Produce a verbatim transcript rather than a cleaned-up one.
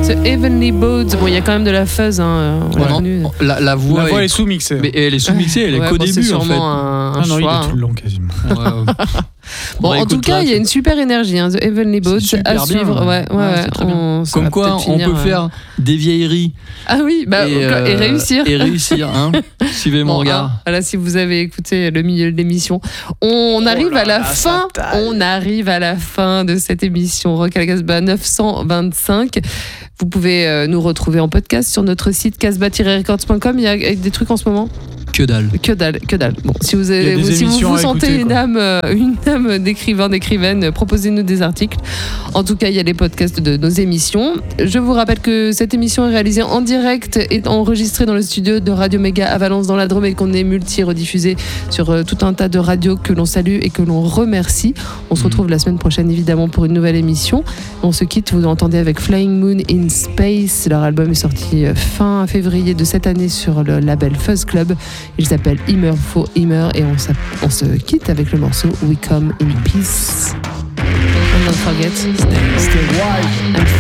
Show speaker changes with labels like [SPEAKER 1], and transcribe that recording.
[SPEAKER 1] The Heavenly Bodes. Bon, il y a quand même de la fuzz. Hein,
[SPEAKER 2] ouais, non, la, la voix,
[SPEAKER 3] la voix
[SPEAKER 2] est,
[SPEAKER 3] est sous-mixée.
[SPEAKER 2] Mais elle est sous-mixée, elle est
[SPEAKER 1] ouais,
[SPEAKER 2] qu'au
[SPEAKER 1] bon,
[SPEAKER 2] début
[SPEAKER 1] c'est
[SPEAKER 2] en fait.
[SPEAKER 1] Un, un
[SPEAKER 3] ah non,
[SPEAKER 1] choix,
[SPEAKER 3] il est tout le long quasiment.
[SPEAKER 2] Ouais, ouais.
[SPEAKER 1] Bon, en tout cas, il y a une super énergie, hein, The Heavenly Bodes à suivre.
[SPEAKER 2] Bien,
[SPEAKER 1] ouais, ouais, ouais,
[SPEAKER 2] ouais
[SPEAKER 1] on,
[SPEAKER 2] Comme quoi, on finir, peut euh... faire des vieilleries.
[SPEAKER 1] Ah oui, bah, et, euh, et réussir.
[SPEAKER 2] Et réussir, hein. Suivez mon bon, regard.
[SPEAKER 1] Ah, voilà, si vous avez écouté le milieu de l'émission, on arrive oh là, à la fin. On arrive à la fin de cette émission Rock à la Casbah neuf cent vingt-cinq. Vous pouvez euh, nous retrouver en podcast sur notre site casbah tiret records point com. Il y a des trucs en ce moment.
[SPEAKER 2] Que dalle.
[SPEAKER 1] Que dalle, que dalle. Bon, si vous, avez, vous, si vous, vous sentez écouter, une, âme, euh, une âme d'écrivain, d'écrivaine, euh, proposez-nous des articles. En tout cas, il y a les podcasts de nos émissions. Je vous rappelle que cette émission est réalisée en direct et enregistrée dans le studio de Radio Méga à Valence dans la Drôme et qu'on est multi-rediffusé sur euh, tout un tas de radios que l'on salue et que l'on remercie. On se retrouve la semaine prochaine évidemment pour une nouvelle émission. On se quitte, vous l'entendez avec Flying Moon in Space. Leur album est sorti fin février de cette année sur le label Fuzz Club. Il s'appelle Immer for Immer et on, on se quitte avec le morceau We Come in Peace. And don't forget, stay, stay wild.